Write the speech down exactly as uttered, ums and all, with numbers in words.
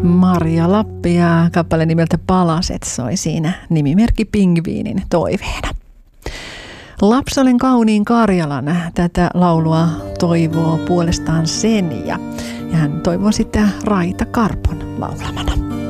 Marja Lappi ja kappale nimeltä Palaset soi siinä nimimerkki Pingviinin toiveena. Lapsolen kauniin Karjalan tätä laulua toivoo puolestaan Senja ja hän toivoo sitä Raita Karpon laulamana.